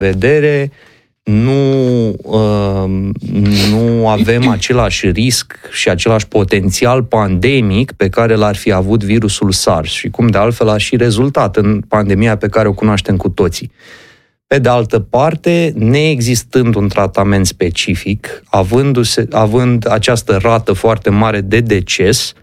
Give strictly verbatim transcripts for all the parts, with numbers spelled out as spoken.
vedere, nu, uh, nu avem același risc și același potențial pandemic pe care l-ar fi avut virusul SARS și cum de altfel a și rezultat în pandemia pe care o cunoaștem cu toții. Pe de altă parte, neexistând un tratament specific, avându-se, având această rată foarte mare de deces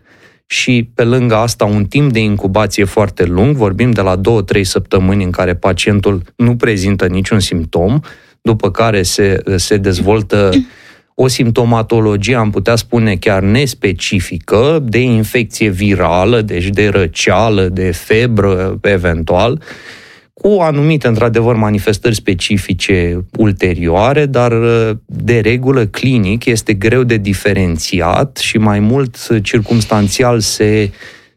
și pe lângă asta un timp de incubație foarte lung, vorbim de la două-trei săptămâni în care pacientul nu prezintă niciun simptom, după care se, se dezvoltă o simptomatologie, am putea spune chiar nespecifică, de infecție virală, deci de răceală, de febră eventual, cu anumite, într-adevăr, manifestări specifice ulterioare, dar de regulă clinic este greu de diferențiat și mai mult circumstanțial se,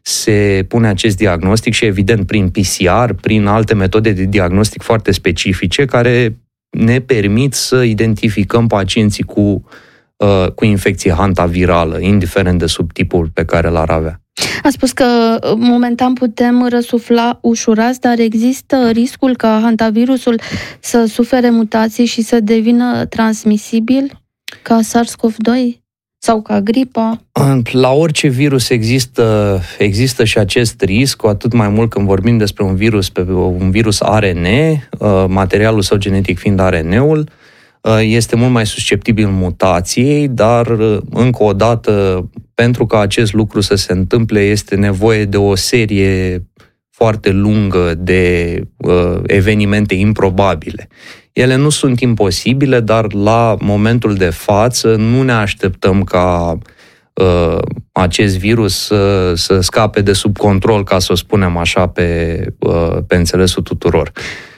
se pune acest diagnostic și evident prin P C R, prin alte metode de diagnostic foarte specifice care ne permit să identificăm pacienții cu, uh, cu infecție hantavirală, indiferent de subtipul pe care l-ar avea. A spus că momentan putem răsufla ușurați, dar există riscul ca hantavirusul să sufere mutații și să devină transmisibil ca SARS-CoV doi sau ca gripa? La orice virus există, există și acest risc, cu atât mai mult când vorbim despre un virus, pe un virus A R N, materialul său genetic fiind A R N-ul, este mult mai susceptibil mutației, dar, încă o dată, pentru ca acest lucru să se întâmple, este nevoie de o serie foarte lungă de uh, evenimente improbabile. Ele nu sunt imposibile, dar la momentul de față nu ne așteptăm ca uh, acest virus să, să scape de sub control, ca să o spunem așa, pe, uh, pe înțelesul tuturor.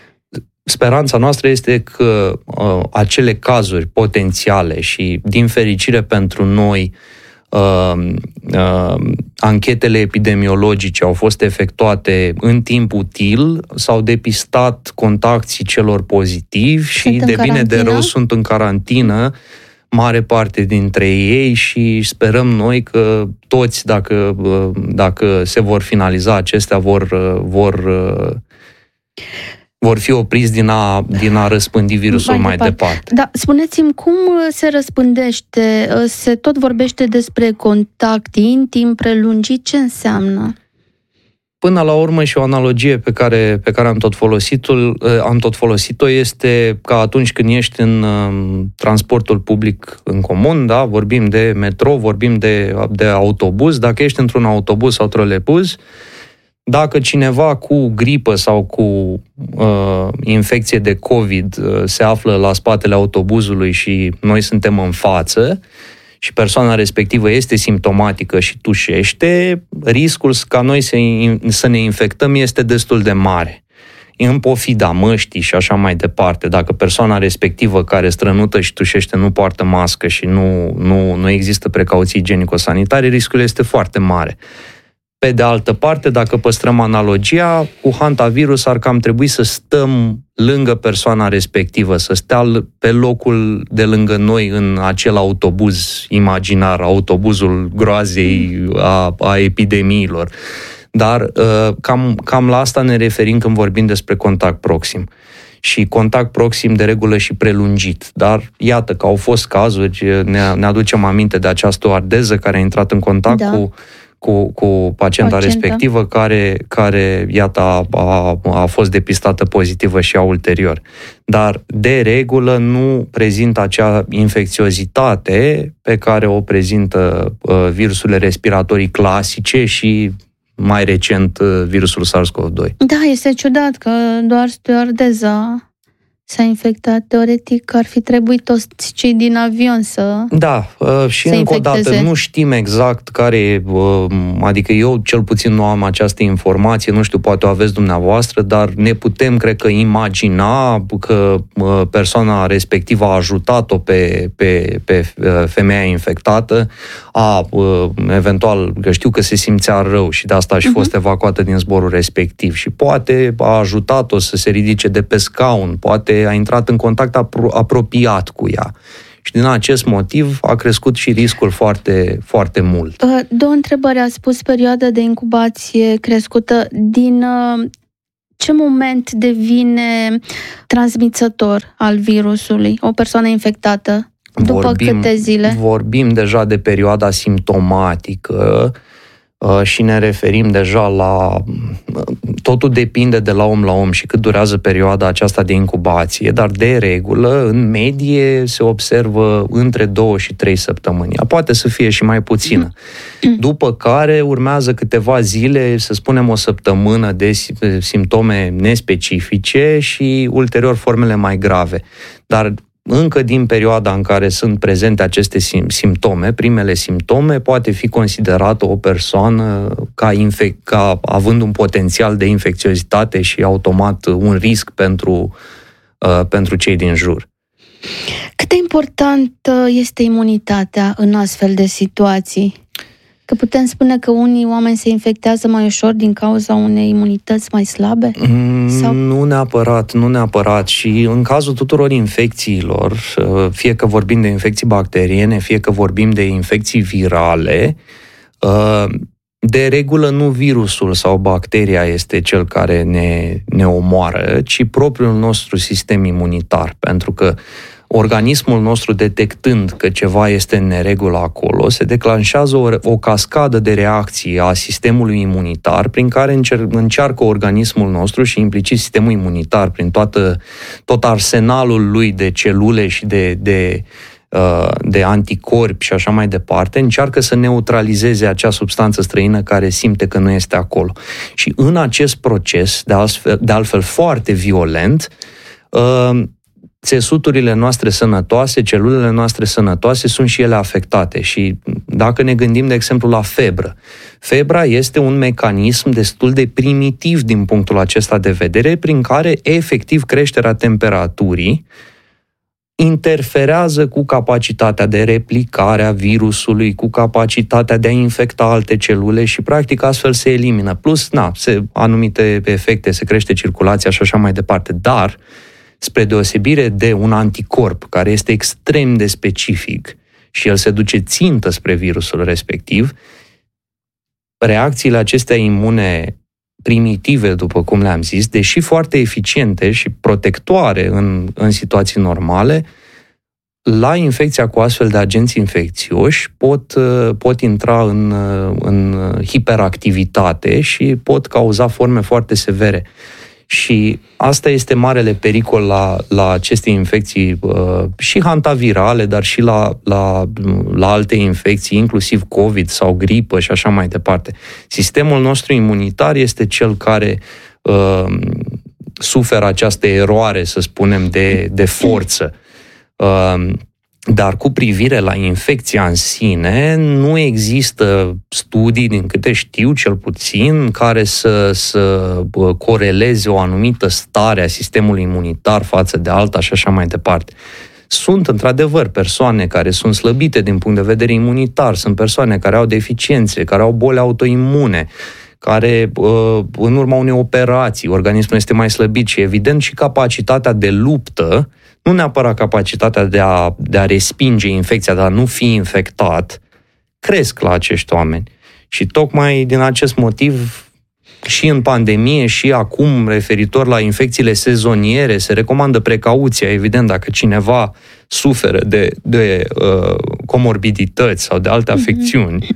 Speranța noastră este că uh, acele cazuri potențiale și, din fericire pentru noi, uh, uh, anchetele epidemiologice au fost efectuate în timp util, s-au depistat contactii celor pozitivi și, de bine de rău, sunt în carantină, mare parte dintre ei, și sperăm noi că toți, dacă, dacă se vor finaliza acestea, vor... vor vor fi opriți din a, din a răspândi virusul mai, mai departe. departe. Da, spuneți-mi, cum se răspândește? Se tot vorbește despre contact intim prelungit. Ce înseamnă? Până la urmă, și o analogie pe care, pe care am tot folosit-o, am tot folosit-o este că atunci când ești în um, transportul public în comun, da, vorbim de metro, vorbim de, de autobuz, dacă ești într-un autobuz sau trolebuz, dacă cineva cu gripă sau cu uh, infecție de COVID uh, se află la spatele autobuzului și noi suntem în față și persoana respectivă este simptomatică și tușește, riscul ca noi să, să ne infectăm este destul de mare. În pofida măștii și așa mai departe, dacă persoana respectivă care strănută și tușește nu poartă mască și nu, nu, nu există precauții igienico-sanitare, riscul este foarte mare. Pe de altă parte, dacă păstrăm analogia, cu hantavirus ar cam trebui să stăm lângă persoana respectivă, să stea pe locul de lângă noi în acel autobuz imaginar, autobuzul groazei a, a epidemiilor. Dar cam, cam la asta ne referim când vorbim despre contact proxim. Și contact proxim de regulă și prelungit. Dar iată că au fost cazuri, ne, ne aducem aminte de această oardeză care a intrat în contact da. cu cu, cu pacienta Pacienta. respectivă, care, care iată, a, a, a fost depistată pozitivă și a ulterior. Dar, de regulă, nu prezintă acea infecțiozitate pe care o prezintă uh, virusurile respiratorii clasice și, mai recent, uh, virusul SARS-CoV doi. Da, este ciudat că doar stewardeza s-a infectat. Teoretic ar fi trebuit toți cei din avion să Da, și să încă infecteze. o dată nu știm exact care, adică eu cel puțin nu am această informație, nu știu, poate o aveți dumneavoastră, dar ne putem, cred că, imagina că persoana respectivă a ajutat-o pe, pe, pe femeia infectată, a, eventual, că știu că se simțea rău și de asta a și fost uh-huh. evacuată din zborul respectiv și poate a ajutat-o să se ridice de pe scaun, poate a intrat în contact apro- apropiat cu ea. Și din acest motiv a crescut și riscul foarte, foarte mult. Două întrebări. A spus perioada de incubație crescută. Din ce moment devine transmițător al virusului, o persoană infectată? După vorbim, câte zile? Vorbim deja de perioada simptomatică și ne referim deja la... Totul depinde de la om la om și cât durează perioada aceasta de incubație, dar de regulă, în medie, se observă între două și trei săptămâni. Poate să fie și mai puțină. După care urmează câteva zile, să spunem o săptămână de simptome nespecifice și ulterior formele mai grave. Dar încă din perioada în care sunt prezente aceste simptome, primele simptome, poate fi considerată o persoană ca, infec- ca având un potențial de infecțiozitate și automat un risc pentru, uh, pentru cei din jur. Cât de importantă este imunitatea în astfel de situații? Că putem spune că unii oameni se infectează mai ușor din cauza unei imunități mai slabe? Sau? Nu neapărat, nu neapărat. Și în cazul tuturor infecțiilor, fie că vorbim de infecții bacteriene, fie că vorbim de infecții virale, de regulă nu virusul sau bacteria este cel care ne, ne omoară, ci propriul nostru sistem imunitar. Pentru că organismul nostru, detectând că ceva este în neregulă acolo, se declanșează o, o cascadă de reacții a sistemului imunitar prin care încer, încearcă organismul nostru și implicit sistemul imunitar prin toată, tot arsenalul lui de celule și de, de, de anticorpi și așa mai departe, încearcă să neutralizeze acea substanță străină care simte că nu este acolo. Și în acest proces, de altfel, de altfel foarte violent, țesuturile noastre sănătoase, celulele noastre sănătoase sunt și ele afectate. Și dacă ne gândim, de exemplu, la febră, febra este un mecanism destul de primitiv din punctul acesta de vedere, prin care efectiv creșterea temperaturii interferează cu capacitatea de replicare a virusului, cu capacitatea de a infecta alte celule și practic astfel se elimină. Plus, na, se, anumite efecte, se crește circulația și așa mai departe. Dar spre deosebire de un anticorp care este extrem de specific și el se duce țintă spre virusul respectiv, reacțiile acestea imune primitive, după cum le-am zis, deși foarte eficiente și protectoare în, în situații normale, la infecția cu astfel de agenți infecțioși pot, pot intra în, în hiperactivitate și pot cauza forme foarte severe. Și asta este marele pericol la, la aceste infecții uh, și hantavirale, dar și la, la, la alte infecții, inclusiv COVID sau gripă și așa mai departe. Sistemul nostru imunitar este cel care uh, suferă această eroare, să spunem, de, de forță. Uh, Dar cu privire la infecția în sine, nu există studii, din câte știu cel puțin, care să, să coreleze o anumită stare a sistemului imunitar față de alta și așa mai departe. Sunt, într-adevăr, persoane care sunt slăbite din punct de vedere imunitar, sunt persoane care au deficiențe, care au boli autoimune, care, în urma unei operații, organismul este mai slăbit și, evident, și capacitatea de luptă, nu neapărat capacitatea de a, de a respinge infecția, dar nu fi infectat, cresc la acești oameni. Și tocmai din acest motiv, și în pandemie, și acum, referitor la infecțiile sezoniere, se recomandă precauția, evident, dacă cineva suferă de, de uh, comorbidități sau de alte afecțiuni.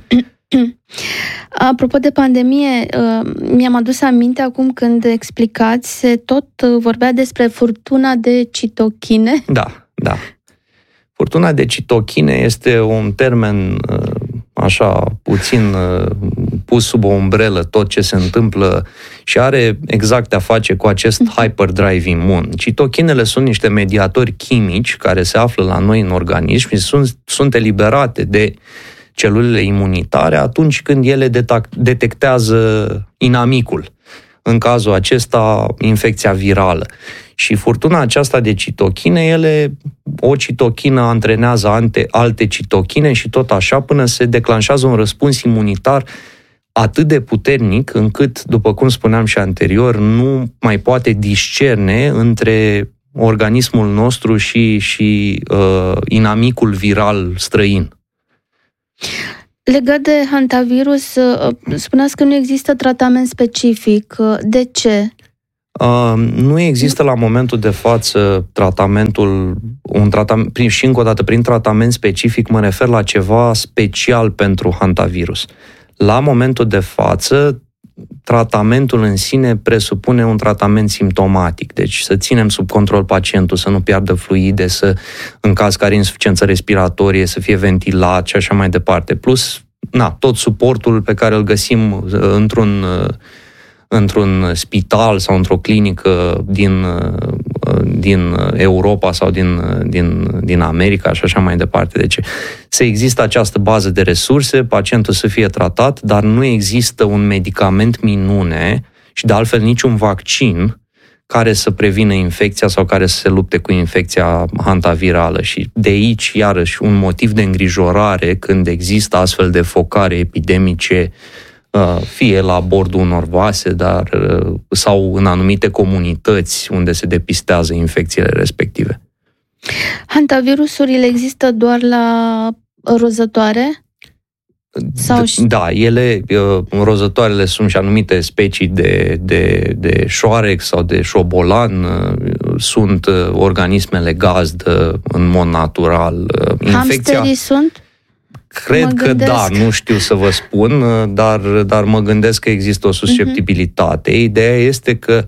Apropo de pandemie, mi-am adus aminte acum când explicați, se tot vorbea despre furtuna de citochine. Da, da. Furtuna de citochine este un termen așa puțin pus sub o umbrelă tot ce se întâmplă și are exact de-a face cu acest hyperdrive imun. Citochinele sunt niște mediatori chimici care se află la noi în organism și sunt, sunt eliberate de celulele imunitare atunci când ele detectează inamicul. În cazul acesta, infecția virală. Și furtuna aceasta de citochine, ele, o citochină antrenează ante, alte citochine și tot așa până se declanșează un răspuns imunitar atât de puternic încât, după cum spuneam și anterior, nu mai poate discerne între organismul nostru și, și uh, inamicul viral străin. Legat de hantavirus, spuneați că nu există tratament specific. De ce? Uh, nu există la momentul de față tratamentul, un tratament, prin, și încă o dată, prin tratament specific mă refer la ceva special pentru hantavirus. La momentul de față, tratamentul în sine presupune un tratament simptomatic, deci să ținem sub control pacientul, să nu piardă fluide, să, în caz că are insuficiență respiratorie, să fie ventilat și așa mai departe. Plus, na, tot suportul pe care îl găsim într-un, într-un spital sau într-o clinică din, din Europa sau din, din, din America și așa mai departe. Deci să există această bază de resurse, pacientul să fie tratat, dar nu există un medicament minune și de altfel niciun vaccin care să prevină infecția sau care să se lupte cu infecția hantavirală. Și de aici, iarăși, un motiv de îngrijorare când există astfel de focare epidemice, fie la bordul unor vase, dar, sau în anumite comunități unde se depistează infecțiile respective. Hantavirusurile există doar la rozătoare? Sau... Da, ele, rozătoarele sunt și anumite specii de, de, de șoarec sau de șobolan, sunt organismele gazdă în mod natural. Infecția... Hamsterii sunt? Cred că da, nu știu să vă spun, dar, dar mă gândesc că există o susceptibilitate. Uh-huh. Ideea este că,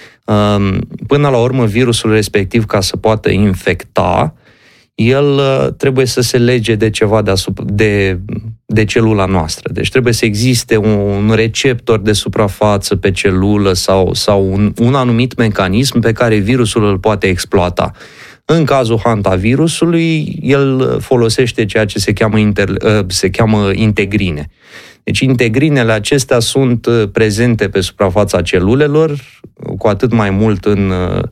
până la urmă, virusul respectiv, ca să poată infecta, el trebuie să se lege de ceva deasupra, de, de celula noastră. Deci trebuie să existe un receptor de suprafață pe celulă sau, sau un, un anumit mecanism pe care virusul îl poate exploata. În cazul hantavirusului, el folosește ceea ce se cheamă, inter, se cheamă integrine. Deci integrinele acestea sunt prezente pe suprafața celulelor, cu atât mai mult în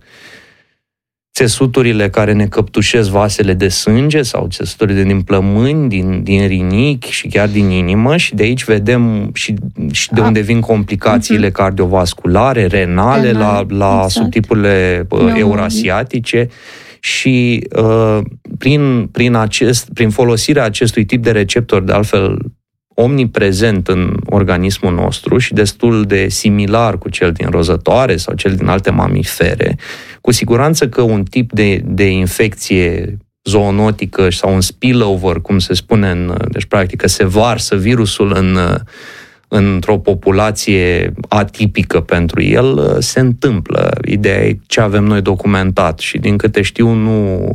țesuturile care ne căptușesc vasele de sânge sau țesuturile din plămâni, din, din rinichi și chiar din inimă, și de aici vedem și, și de unde vin complicațiile uh-huh. cardiovasculare, renale, Renal, la, la exact. subtipurile uh, eurasiatice. Și uh, prin, prin, acest, prin folosirea acestui tip de receptor, de altfel omniprezent în organismul nostru și destul de similar cu cel din rozătoare sau cel din alte mamifere, cu siguranță că un tip de, de infecție zoonotică sau un spillover, cum se spune, în, deci practic că se varsă virusul în, într-o populație atipică pentru el, se întâmplă. Ideea e ce avem noi documentat și din câte știu nu...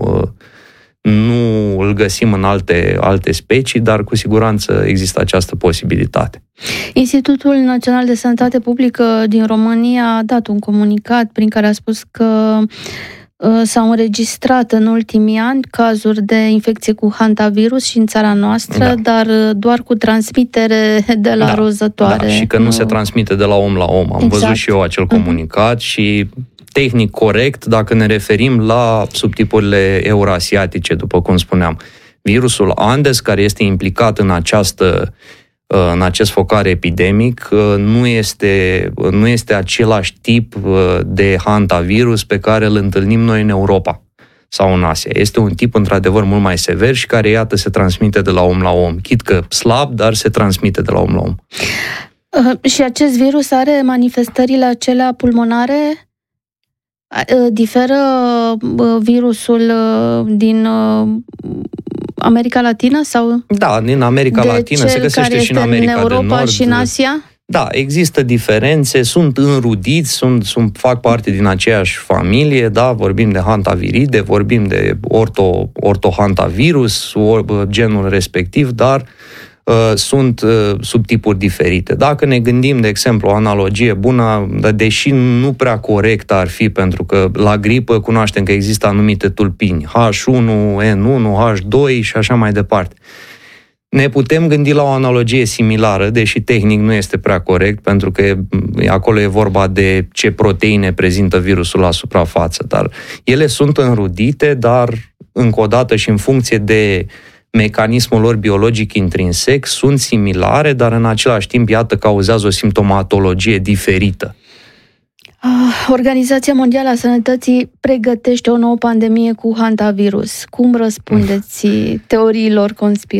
Nu îl găsim în alte, alte specii, dar cu siguranță există această posibilitate. Institutul Național de Sănătate Publică din România a dat un comunicat prin care a spus că uh, s-au înregistrat în ultimii ani cazuri de infecție cu hantavirus și în țara noastră, da. dar doar cu transmitere de la da, rozătoare. Da, și că nu, nu se transmite de la om la om. Am exact. văzut și eu acel comunicat uh-huh. și... tehnic corect, dacă ne referim la subtipurile eurasiatice, după cum spuneam. Virusul Andes, care este implicat în, această, în acest focare epidemic, nu este, nu este același tip de hantavirus pe care îl întâlnim noi în Europa sau în Asia. Este un tip, într-adevăr, mult mai sever și care, iată, se transmite de la om la om. Chit că slab, dar se transmite de la om la om. Uh, și acest virus are manifestările acelea pulmonare? Diferă virusul din America Latină? Sau da, din America Latină, se găsește și în America în Europa de Nord. Și în Asia? Da, există diferențe, sunt înrudiți, sunt, sunt, fac parte din aceeași familie, da, vorbim de hantaviride, vorbim de orto, ortohantavirus, genul respectiv, dar uh, sunt uh, subtipuri diferite. Dacă ne gândim, de exemplu, o analogie bună, deși nu prea corectă ar fi, pentru că la gripă cunoaștem că există anumite tulpini, H unu N unu, H doi și așa mai departe. Ne putem gândi la o analogie similară, deși tehnic nu este prea corect, pentru că acolo e vorba de ce proteine prezintă virusul la suprafață, dar ele sunt înrudite, dar încă o dată și în funcție de mecanismul lor biologic intrinsec, sunt similare, dar în același timp, iată, cauzează o simptomatologie diferită. Organizația Mondială a Sănătății pregătește o nouă pandemie cu hantavirus. Cum răspundeți teoriilor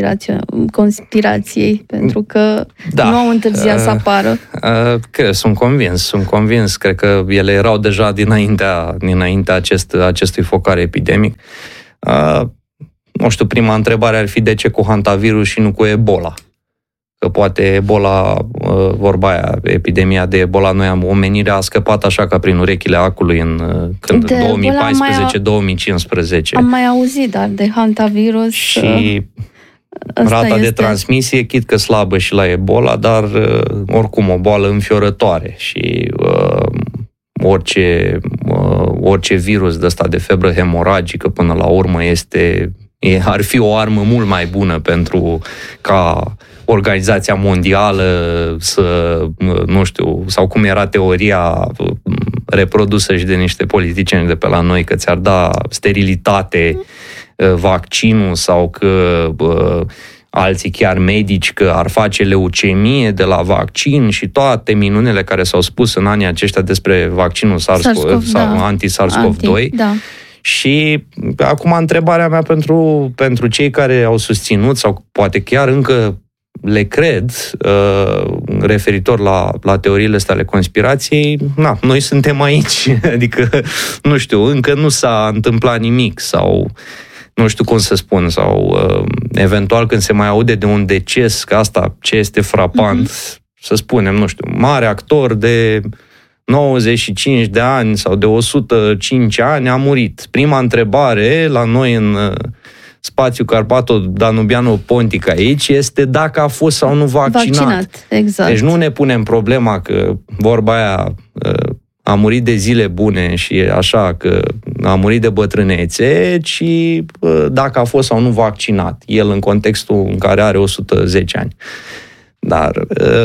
conspirației? Pentru că da. nu au întârziat uh, să apară. Uh, cred, sunt convins, sunt convins. Cred că ele erau deja dinaintea, dinaintea acest, acestui focar epidemic. Uh, nu știu, prima întrebare ar fi de ce cu hantavirus și nu cu Ebola? Că poate Ebola, vorba aia, epidemia de Ebola, noi am, omenirea a scăpat așa ca prin urechile acului în când, două mii paisprezece două mii cincisprezece. Am mai auzit, dar de hantavirus... Și rata este... de transmisie, chit că slabă și la Ebola, dar oricum o boală înfiorătoare și uh, orice, uh, orice virus de ăsta de febră hemoragică până la urmă este... E, ar fi o armă mult mai bună pentru ca Organizația Mondială să, nu știu, sau cum era teoria reprodusă și de niște politicieni de pe la noi, că ți-ar da sterilitate vaccinul sau că uh, alții chiar medici că ar face leucemie de la vaccin și toate minunile care s-au spus în anii aceștia despre vaccinul SARS-CoV sau da. anti-SARS-CoV doi. Anti, da. Și acum întrebarea mea pentru, pentru cei care au susținut sau poate chiar încă le cred uh, referitor la, la teoriile astea ale conspirației, na, noi suntem aici, adică, nu știu, încă nu s-a întâmplat nimic sau nu știu cum să spun, sau uh, eventual când se mai aude de un deces, că asta ce este frapant, mm-hmm. să spunem, nu știu, mare actor de nouăzeci și cinci de ani sau de o sută cinci ani a murit. Prima întrebare la noi în spațiul Carpato-Danubiano-Pontic aici este dacă a fost sau nu vaccinat. Vaccinat, exact. Deci nu ne punem problema că vorba aia a murit de zile bune și așa că a murit de bătrânețe, ci dacă a fost sau nu vaccinat. El în contextul în care are o sută zece ani. Dar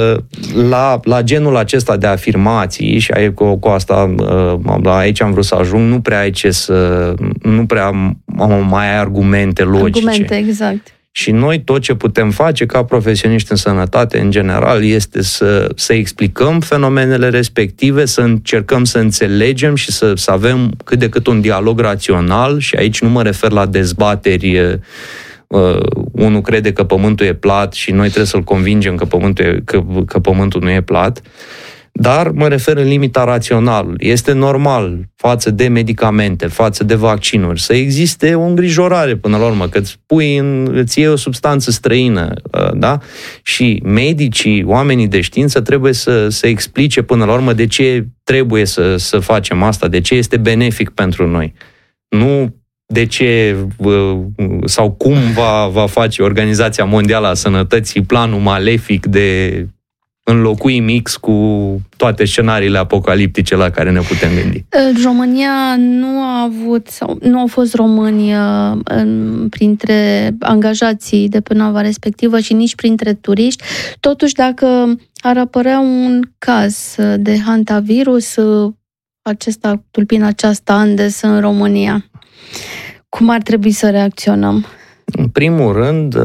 la, la genul acesta de afirmații, și aici, cu, cu asta aici am vrut să ajung, nu prea ai ce să... nu prea mai ai argumente logice. Argumente, exact. Și noi tot ce putem face ca profesioniști în sănătate, în general, este să, să explicăm fenomenele respective, să încercăm să înțelegem și să, să avem cât de cât un dialog rațional, și aici nu mă refer la dezbateri. Uh, unul crede că pământul e plat și noi trebuie să-l convingem că pământul, e, că, că pământul nu e plat, dar mă refer în limita raționalului. Este normal față de medicamente, față de vaccinuri, să existe o îngrijorare până la urmă, că îți, pui în, îți iei o substanță străină, uh, da? Și medicii, oamenii de știință trebuie să, să explice până la urmă de ce trebuie să, să facem asta, de ce este benefic pentru noi. Nu de ce sau cum va, va face Organizația Mondială a Sănătății planul malefic de înlocui X cu toate scenariile apocaliptice la care ne putem gândi. România nu a avut, sau nu au fost români în, printre angajații de pe nava respectivă și nici printre turiști. Totuși, dacă ar apărea un caz de hantavirus, acesta, tulpina aceasta Andes în România, cum ar trebui să reacționăm? În primul rând,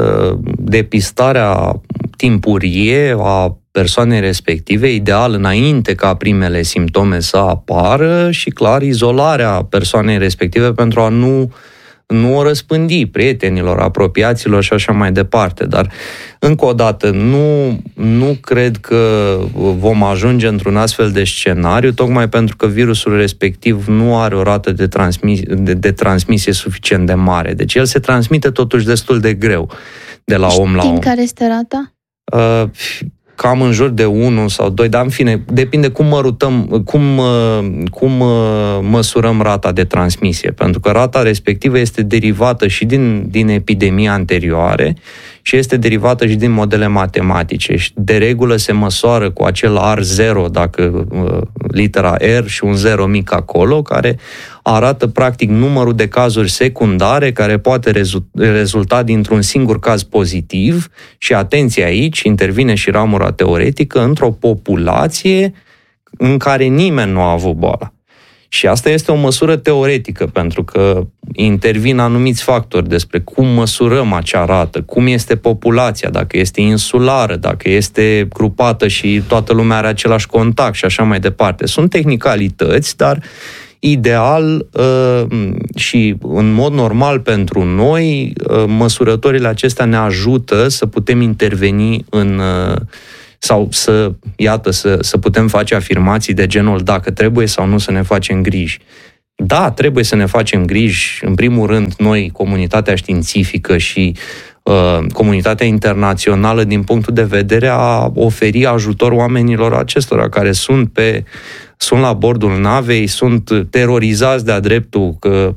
depistarea timpurie a persoanei respective, ideal înainte ca primele simptome să apară, și clar izolarea persoanei respective pentru a nu, nu o răspândi prietenilor, apropiaților și așa mai departe. Dar, încă o dată, nu, nu cred că vom ajunge într-un astfel de scenariu, tocmai pentru că virusul respectiv nu are o rată de, transmis, de, de transmisie suficient de mare. Deci el se transmite totuși destul de greu de la om la om. Știm care este rata? Uh, cam în jur de unu sau doi, dar în fine, depinde cum mărutăm, cum, cum măsurăm rata de transmisie, pentru că rata respectivă este derivată și din, din epidemii anterioare și este derivată și din modele matematice și de regulă se măsoară cu acel R zero, dacă litera R și un zero mic acolo, care arată practic numărul de cazuri secundare care poate rezulta dintr-un singur caz pozitiv și, atenție aici, intervine și ramura teoretică, într-o populație în care nimeni nu a avut boala. Și asta este o măsură teoretică, pentru că intervin anumiți factori despre cum măsurăm acea rată, cum este populația, dacă este insulară, dacă este grupată și toată lumea are același contact și așa mai departe. Sunt tehnicalități, dar ideal și în mod normal pentru noi, măsurătorile acestea ne ajută să putem interveni în sau să, iată, să, să putem face afirmații de genul dacă trebuie sau nu să ne facem griji. Da, trebuie să ne facem griji, în primul rând, noi, comunitatea științifică și uh, comunitatea internațională, din punctul de vedere a oferi ajutor oamenilor acestora care sunt pe sunt la bordul navei, sunt terorizați de-a dreptul, că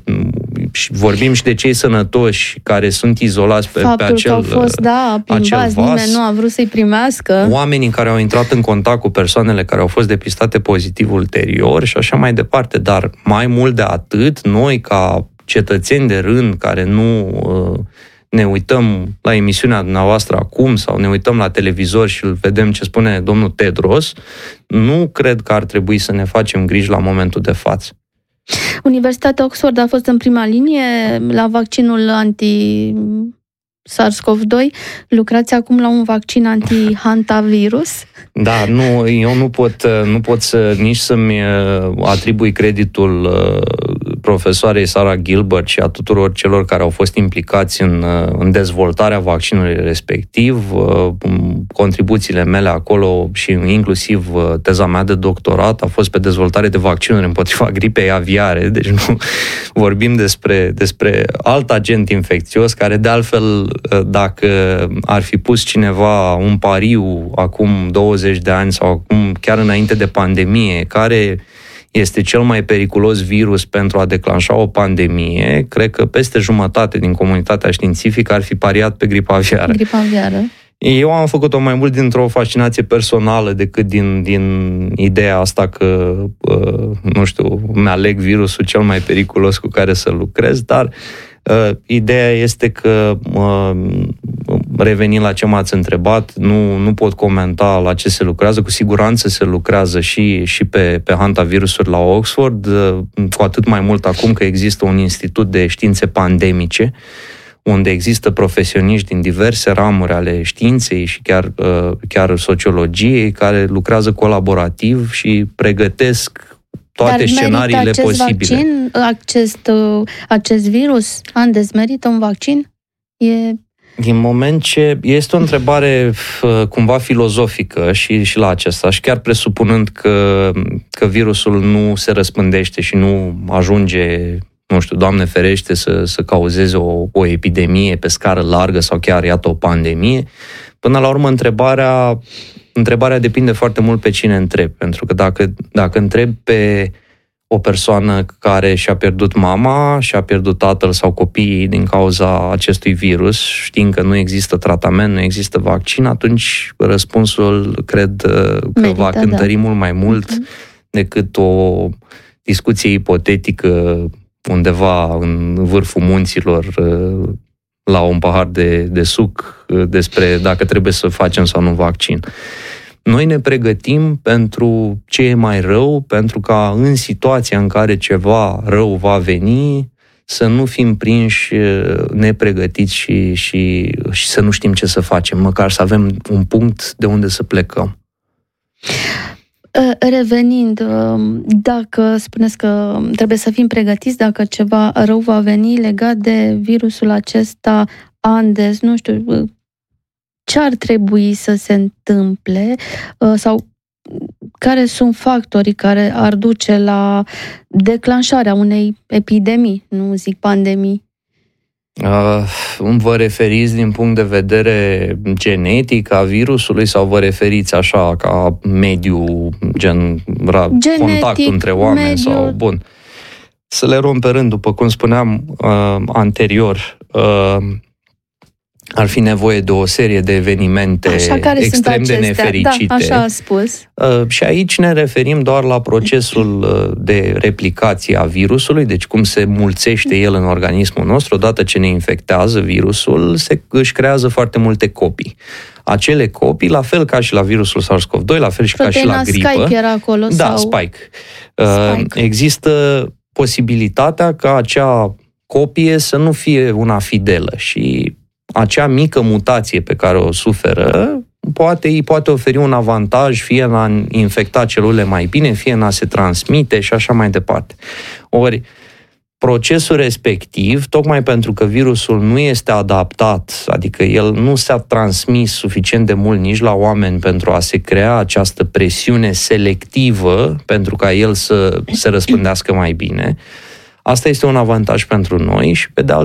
vorbim și de cei sănătoși care sunt izolați pe, Faptul pe acel că au fost, da, plimbați, nimeni nu a vrut să-i primească. Oamenii care au intrat în contact cu persoanele care au fost depistate pozitiv ulterior și așa mai departe. Dar mai mult de atât, noi ca cetățeni de rând care nu uh, ne uităm la emisiunea dumneavoastră acum sau ne uităm la televizor și îl vedem ce spune domnul Tedros, nu cred că ar trebui să ne facem griji la momentul de față. Universitatea Oxford a fost în prima linie la vaccinul anti-SARS-C o V doi. Lucrați acum la un vaccin anti-hantavirus? Da, nu, eu nu pot, nu pot să, nici să-mi atribui creditul profesoarei Sarah Gilbert și a tuturor celor care au fost implicați în, în dezvoltarea vaccinului respectiv. Contribuțiile mele acolo și inclusiv teza mea de doctorat a fost pe dezvoltare de vaccinuri împotriva gripei aviare, deci nu vorbim despre, despre alt agent infecțios care, de altfel, dacă ar fi pus cineva un pariu acum douăzeci de ani sau acum chiar înainte de pandemie, care este cel mai periculos virus pentru a declanșa o pandemie, cred că peste jumătate din comunitatea științifică ar fi pariat pe gripa aviară. Gripa aviară. Eu am făcut-o mai mult dintr-o fascinație personală decât din, din ideea asta că, nu știu, mi-aleg virusul cel mai periculos cu care să lucrez, dar uh, ideea este că, uh, revenind la ce m-ați întrebat, nu, nu pot comenta la ce se lucrează. Cu siguranță se lucrează și, și pe, pe hantavirusuri la Oxford, uh, cu atât mai mult acum că există un institut de științe pandemice, unde există profesioniști din diverse ramuri ale științei și chiar, chiar sociologiei, care lucrează colaborativ și pregătesc toate Dar scenariile acest posibile. Vaccin, acest, acest virus, Andes, merită un vaccin? E... Din moment ce este o întrebare cumva filozofică și, și la acesta, și chiar presupunând că, că virusul nu se răspândește și nu ajunge, nu știu, Doamne ferește, să, să cauzeze o, o epidemie pe scară largă sau chiar, iată, o pandemie. Până la urmă, întrebarea, întrebarea depinde foarte mult pe cine întrebi. Pentru că dacă, dacă întrebi pe o persoană care și-a pierdut mama, și-a pierdut tatăl sau copiii din cauza acestui virus, știind că nu există tratament, nu există vaccin, atunci răspunsul cred că Merită, va cântări da. mult mai mult uh-huh. decât o discuție ipotetică undeva în vârful munților la un pahar de, de suc despre dacă trebuie să facem sau nu vaccin. Noi ne pregătim pentru ce e mai rău, pentru ca în situația în care ceva rău va veni, să nu fim prinși nepregătiți și, și, și să nu știm ce să facem, măcar să avem un punct de unde să plecăm. Revenind, dacă spuneți că trebuie să fim pregătiți dacă ceva rău va veni legat de virusul acesta Andes, nu știu, ce ar trebui să se întâmple sau care sunt factorii care ar duce la declanșarea unei epidemii, nu zic pandemii? Uh, vă referiți din punct de vedere genetic a virusului sau vă referiți așa ca mediu, gen ra, genetic, contact între oameni? Mediu... sau bun. Să le luăm pe rând, după cum spuneam uh, anterior, uh, ar fi nevoie de o serie de evenimente extrem de nefericite. Da, așa a spus. Uh, și aici ne referim doar la procesul de replicație a virusului, deci cum se mulțește el în organismul nostru. Odată ce ne infectează virusul, se, își creează foarte multe copii. acele copii, la fel ca și la virusul SARS-CoV doi, la fel și Proteina ca și la gripă. Spike era acolo? Da, sau... Spike. Spike. Există posibilitatea ca acea copie să nu fie una fidelă și acea mică mutație pe care o suferă poate, îi poate oferi un avantaj fie în a infecta celulele mai bine, fie în a se transmite și așa mai departe. Ori, procesul respectiv, tocmai pentru că virusul nu este adaptat, adică el nu s-a transmis suficient de mult nici la oameni pentru a se crea această presiune selectivă pentru ca el să se răspândească mai bine, asta este un avantaj pentru noi și pe de altă